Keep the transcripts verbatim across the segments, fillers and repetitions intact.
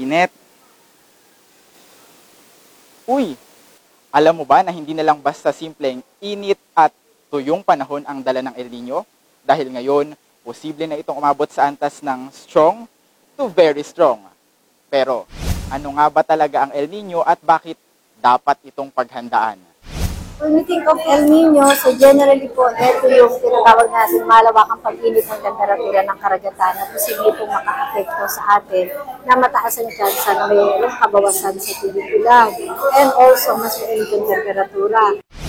init. Uy, alam mo ba na hindi na lang basta simpleng init at tuyong panahon ang dala ng El Nino? Dahil ngayon, posible na itong umabot sa antas ng strong to very strong. Pero, ano nga ba talaga ang El Nino at bakit dapat itong paghandaan? When we think of El Nino, so generally po, ito yung tinatawag natin malawakang pag-init ng temperatura ng karagatan na posible pong maka-apekto sa atin na mataas ang tsansa na may kabawasan sa tubig ulan and also mas mainit yung temperatura.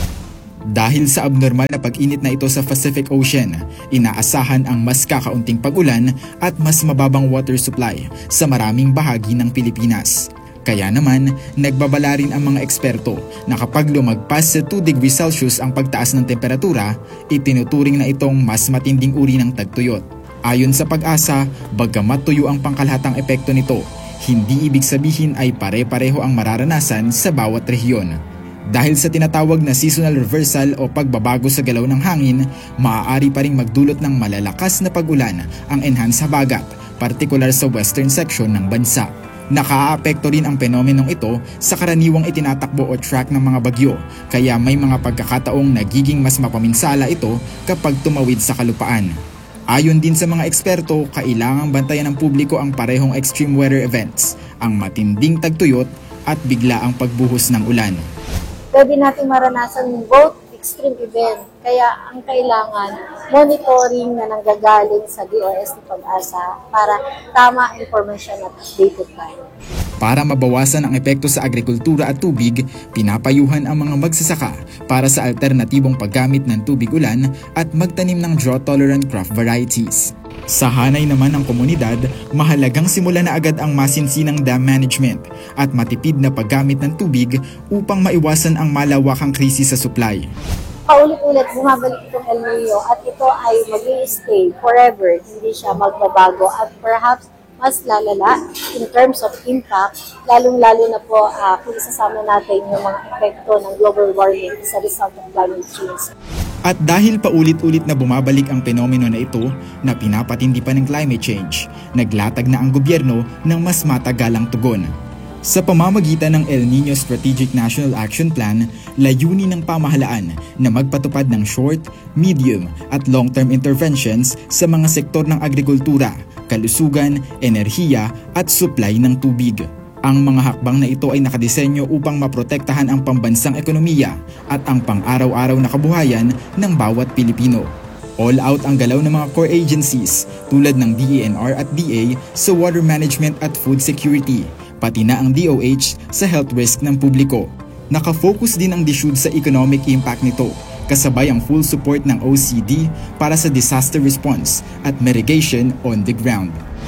Dahil sa abnormal na pag-init na ito sa Pacific Ocean, inaasahan ang mas kakaunting pag-ulan at mas mababang water supply sa maraming bahagi ng Pilipinas. Kaya naman, nagbabala rin ang mga eksperto na kapag lumagpas sa two degrees Celsius ang pagtaas ng temperatura, itinuturing na itong mas matinding uri ng tagtuyot. Ayon sa Pag-asa, bagamat tuyo ang pangkalahatang epekto nito, hindi ibig sabihin ay pare-pareho ang mararanasan sa bawat rehiyon. Dahil sa tinatawag na seasonal reversal o pagbabago sa galaw ng hangin, maaari pa ring magdulot ng malalakas na pag-ulan ang enhanced habagat, partikular sa western section ng bansa. Nakaaapekto rin ang penomenong ito sa karaniwang itinatakbo o track ng mga bagyo, kaya may mga pagkakataong nagiging mas mapaminsala ito kapag tumawid sa kalupaan. Ayon din sa mga eksperto, kailangang bantayan ng publiko ang parehong extreme weather events, ang matinding tagtuyot at biglaang pagbuhos ng ulan. Pwede natin maranasan both extreme event, kaya ang kailangan monitoring na nanggagaling sa D O S ng Pag-asa para tama informasyon at updated tayo. Para mabawasan ang epekto sa agrikultura at tubig, pinapayuhan ang mga magsasaka para sa alternatibong paggamit ng tubig ulan at magtanim ng drought-tolerant crop varieties. Sa hanay naman ng komunidad, mahalagang simulan na agad ang masinsinang dam management at matipid na paggamit ng tubig upang maiwasan ang malawakang krisis sa supply. Paulit-ulit bumabalik itong El Nino at ito ay mag-i-stay forever, hindi siya magbabago at perhaps mas lalala in terms of impact, lalong-lalo na po uh, kung isasama natin yung mga epekto ng global warming sa result of climate change. At dahil paulit-ulit na bumabalik ang penomeno na ito na pinapatindi pa ng climate change, naglatag na ang gobyerno ng mas matagalang tugon. Sa pamamagitan ng El Nino Strategic National Action Plan, layunin ng pamahalaan na magpatupad ng short, medium at long-term interventions sa mga sektor ng agrikultura, kalusugan, enerhiya at supply ng tubig. Ang mga hakbang na ito ay nakadisenyo upang maprotektahan ang pambansang ekonomiya at ang pang-araw-araw na kabuhayan ng bawat Pilipino. All out ang galaw ng mga core agencies tulad ng D E N R at D A sa water management at food security, pati na ang D O H sa health risk ng publiko. Nakafocus din ang D S U D sa economic impact nito, kasabay ang full support ng O C D para sa disaster response at mitigation on the ground.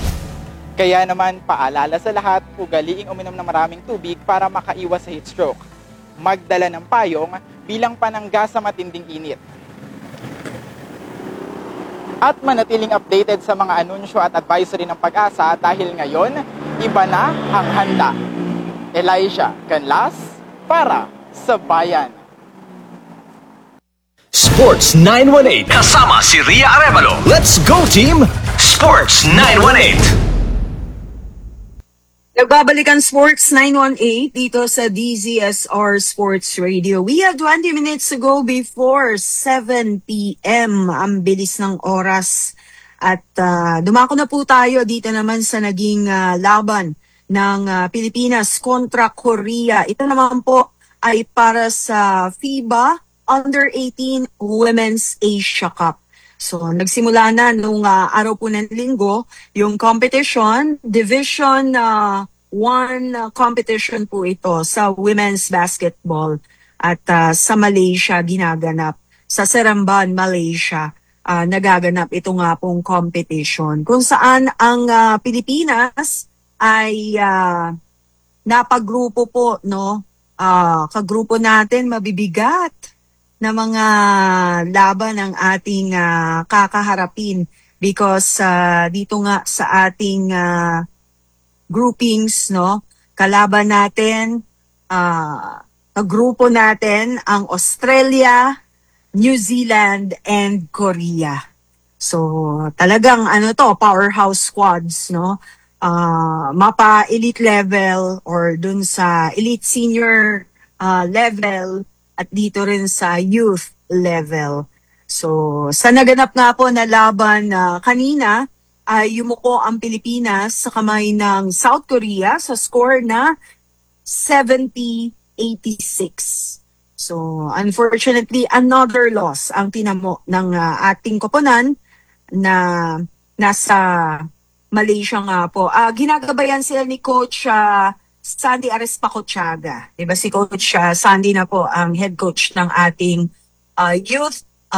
Kaya naman, paalala sa lahat, ugaliing uminom ng maraming tubig para makaiwas sa heat stroke. Magdala ng payong bilang panangga sa matinding init. At manatiling updated sa mga anunsyo at advisory ng Pag-asa dahil ngayon, iba na ang handa. Elijah Canlas para sa Bayan. Sports nine one eight kasama si Ria Arevalo. Let's go team! Sports nine one eight. Nagbabalik ang Sports nine one eight dito sa D Z S R Sports Radio. We have twenty minutes to go before seven p m Ang bilis ng oras. At uh, dumako na po tayo dito naman sa naging uh, laban ng uh, Pilipinas kontra Korea. Ito naman po ay para sa FIBA Under eighteen Women's Asia Cup. So, nagsimula na nung uh, araw po ng linggo, yung competition, Division uh, one uh, competition po ito sa women's basketball at uh, sa Malaysia ginaganap. Sa Seremban, Malaysia, uh, nagaganap ito nga pong competition. Kung saan ang uh, Pilipinas ay uh, napagrupo po, no? Uh, kagrupo natin mabibigat na mga laban ng ating uh, kakaharapin because uh, dito nga sa ating uh, groupings, no, kalaban natin, uh, kagrupo natin ang Australia, New Zealand, and Korea. So talagang ano to, powerhouse squads, no? ah, mapa elite level or dun sa elite senior ah, level at dito rin sa youth level. So, sa naganap nga po na laban na kanina, ay yumuko ang Pilipinas sa kamay ng South Korea sa score na seventy eighty-six. So, unfortunately, another loss ang tinamo ng ah, ating koponan na nasa Malaysia nga po. Ah, ginagabayan sila ni Coach ah, Sandy Arespacochaga. Diba si Coach ah, Sandy na po ang head coach ng ating ah, youth